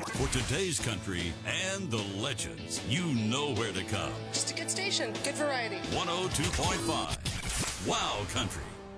For today's country and the legends, you know where to come. Just a good station, good variety. 102.5 Wow Country.